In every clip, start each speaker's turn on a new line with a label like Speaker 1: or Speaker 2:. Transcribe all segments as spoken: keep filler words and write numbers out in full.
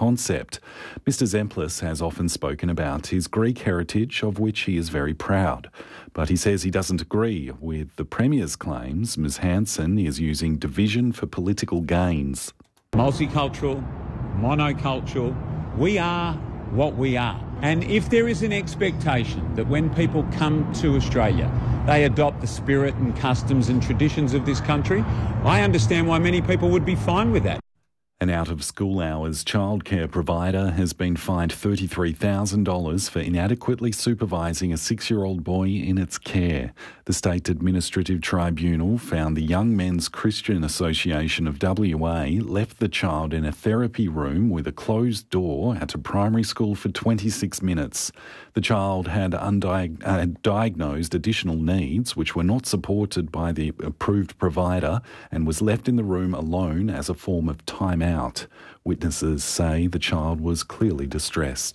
Speaker 1: concept. Mister Zemplis has often spoken about his Greek heritage, of which he is very proud. But he says he doesn't agree with the Premier's claims Ms Hanson is using division for political gains.
Speaker 2: Multicultural, monocultural, we are what we are. And if there is an expectation that when people come to Australia, they adopt the spirit and customs and traditions of this country, I understand why many people would be fine with that.
Speaker 1: An out-of-school hours childcare provider has been fined thirty-three thousand dollars for inadequately supervising a six-year-old boy in its care. The State Administrative Tribunal found the Young Men's Christian Association of W A left the child in a therapy room with a closed door at a primary school for twenty-six minutes. The child had undiag- uh, diagnosed additional needs which were not supported by the approved provider and was left in the room alone as a form of time out. Witnesses say the child was clearly distressed.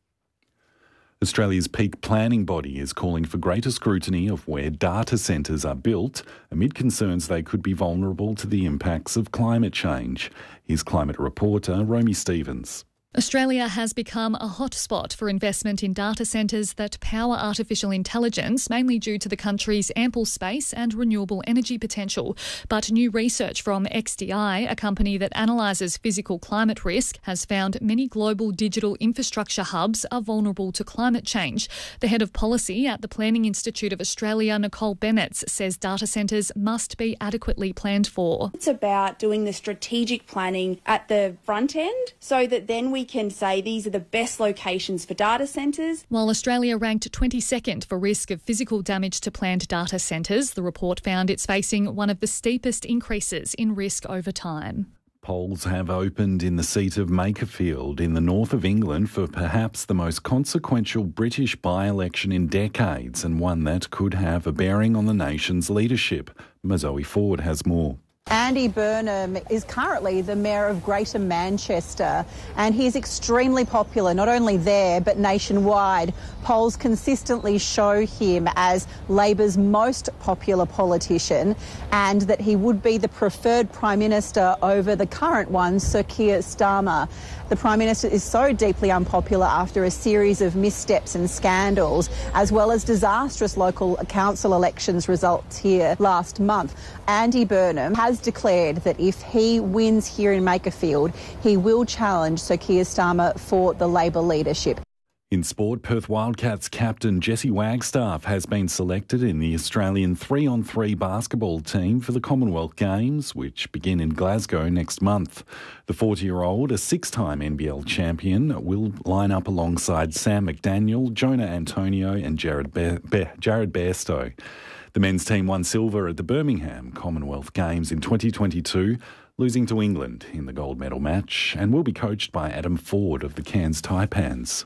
Speaker 1: Australia's peak planning body is calling for greater scrutiny of where data centres are built amid concerns they could be vulnerable to the impacts of climate change. Here's climate reporter Romy Stevens.
Speaker 3: Australia has become a hotspot for investment in data centres that power artificial intelligence, mainly due to the country's ample space and renewable energy potential. But new research from X D I, a company that analyses physical climate risk, has found many global digital infrastructure hubs are vulnerable to climate change. The head of policy at the Planning Institute of Australia, Nicole Bennetts, says data centres must be adequately planned for.
Speaker 4: It's about doing the strategic planning at the front end so that then we can say these are the best locations for data centres.
Speaker 3: While Australia ranked twenty-second for risk of physical damage to planned data centres, the report found it's facing one of the steepest increases in risk over time.
Speaker 1: Polls have opened in the seat of Makerfield in the north of England for perhaps the most consequential British by-election in decades and one that could have a bearing on the nation's leadership. Zoe Ford has more.
Speaker 5: Andy Burnham is currently the Mayor of Greater Manchester and he's extremely popular, not only there but nationwide. Polls consistently show him as Labor's most popular politician and that he would be the preferred Prime Minister over the current one, Sir Keir Starmer. The Prime Minister is so deeply unpopular after a series of missteps and scandals, as well as disastrous local council elections results here last month. Andy Burnham has declared that if he wins here in Makerfield, he will challenge Sir Keir Starmer for the Labor leadership.
Speaker 1: In sport, Perth Wildcats captain Jesse Wagstaff has been selected in the Australian three on three basketball team for the Commonwealth Games, which begin in Glasgow next month. The forty-year-old, a six-time N B L champion, will line up alongside Sam McDaniel, Jonah Antonio and Jared, Be- Be- Jared Bairstow. The men's team won silver at the Birmingham Commonwealth Games in twenty twenty-two, losing to England in the gold medal match, and will be coached by Adam Ford of the Cairns Taipans.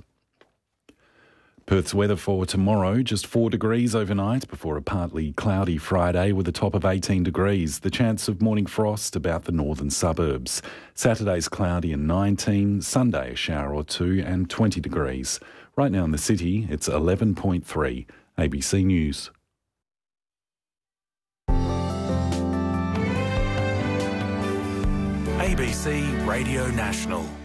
Speaker 1: Perth's weather for tomorrow, just four degrees overnight before a partly cloudy Friday with a top of eighteen degrees. The chance of morning frost about the northern suburbs. Saturday's cloudy and nineteen, Sunday a shower or two and twenty degrees. Right now in the city, it's eleven point three. A B C News.
Speaker 6: A B C Radio National.